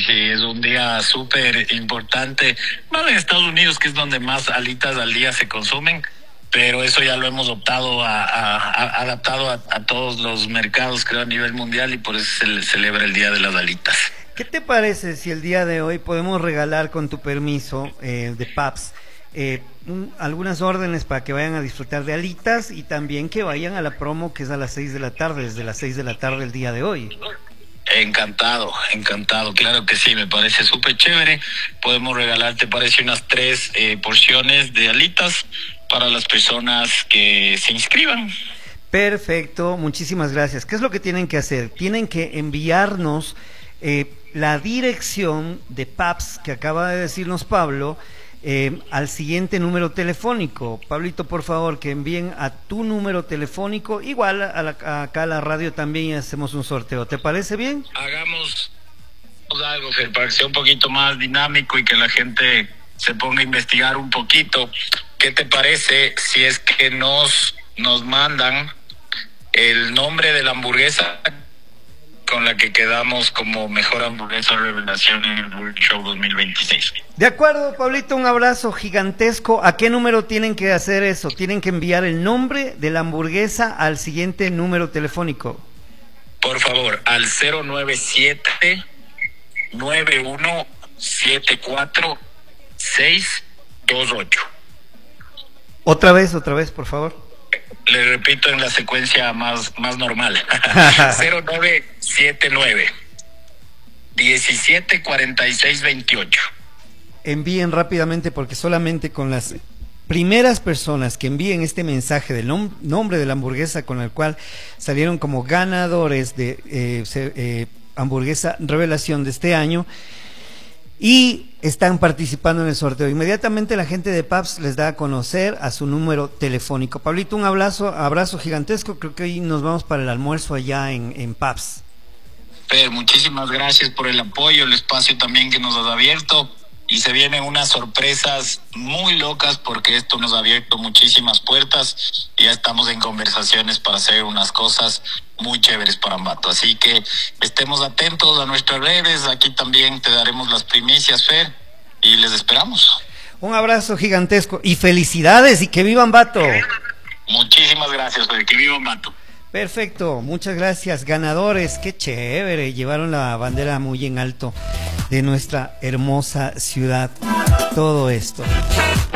sí, es un día súper importante. Más en Estados Unidos, que es donde más alitas al día se consumen, pero eso ya lo hemos adaptado a todos los mercados, creo, a nivel mundial, y por eso se celebra el Día de las Alitas. ¿Qué te parece si el día de hoy podemos regalar, con tu permiso, de Paps, algunas órdenes para que vayan a disfrutar de alitas y también que vayan a la promo que es a las 6 de la tarde, desde las 6 de la tarde el día de hoy? Encantado, encantado, claro que sí, me parece súper chévere. Podemos regalar, te parece, unas 3 porciones de alitas para las personas que se inscriban. Perfecto, muchísimas gracias. ¿Qué es lo que tienen que hacer? Tienen que enviarnos la dirección de Paps que acaba de decirnos Pablo, al siguiente número telefónico. Pablito, por favor, que envíen a tu número telefónico, igual acá a la radio también, y hacemos un sorteo. ¿Te parece bien? Hagamos algo, Fer, para que sea un poquito más dinámico y que la gente se ponga a investigar un poquito. ¿Qué te parece si es que nos mandan el nombre de la hamburguesa con la que quedamos como mejor hamburguesa revelación en el World Show 2026? De acuerdo, Pablito, un abrazo gigantesco. ¿A qué número tienen que hacer eso? Tienen que enviar el nombre de la hamburguesa al siguiente número telefónico. Por favor, al 097-9174-628. Otra vez, por favor. Le repito en la secuencia más normal. 0979 174628. Envíen rápidamente, porque solamente con las primeras personas que envíen este mensaje del nombre de la hamburguesa con el cual salieron como ganadores de hamburguesa revelación de este año y están participando en el sorteo, inmediatamente la gente de Paps les da a conocer a su número telefónico. Pablito, un abrazo gigantesco. Creo que hoy nos vamos para el almuerzo allá en Paps. Fer, muchísimas gracias por el apoyo, el espacio también que nos has abierto, y se vienen unas sorpresas muy locas porque esto nos ha abierto muchísimas puertas y ya estamos en conversaciones para hacer unas cosas muy chéveres para Ambato. Así que estemos atentos a nuestras redes, aquí también te daremos las primicias, Fer, y les esperamos. Un abrazo gigantesco y felicidades, y que viva Ambato. Muchísimas gracias, Fer, que viva Ambato. Perfecto, muchas gracias, ganadores, qué chévere, llevaron la bandera muy en alto de nuestra hermosa ciudad, todo esto.